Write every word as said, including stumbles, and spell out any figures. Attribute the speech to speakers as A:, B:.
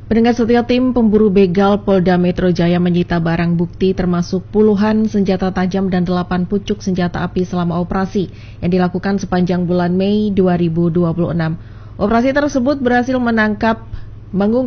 A: Pendengar setia, tim pemburu begal Polda Metro Jaya menyita barang bukti termasuk puluhan senjata tajam dan delapan pucuk senjata api selama operasi yang dilakukan sepanjang bulan Mei dua ribu dua puluh enam. Operasi tersebut berhasil menangkap mengungkap